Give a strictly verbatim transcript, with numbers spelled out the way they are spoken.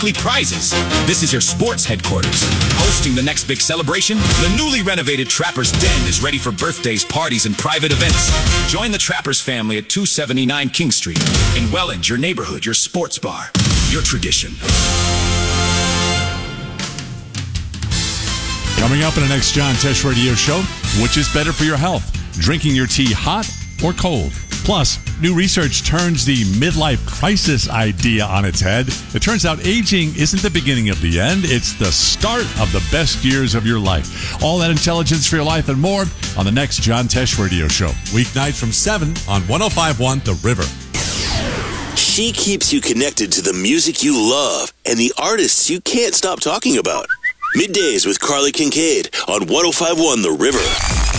weekly prizes. This is your sports headquarters. Hosting the next big celebration, the newly renovated Trappers Den is ready for birthdays, parties, and private events. Join the Trappers family at two seventy-nine King Street. In Welland, your neighborhood, your sports bar, your tradition. Coming up in the next John Tesh Radio Show, which is better for your health, drinking your tea hot or cold? Plus, new research turns the midlife crisis idea on its head. It turns out aging isn't the beginning of the end, it's the start of the best years of your life. All that intelligence for your life and more on the next John Tesh Radio Show. Weeknights from seven on one oh five point one The River. She keeps you connected to the music you love and the artists you can't stop talking about. Middays with Carly Kincaid on one oh five point one The River.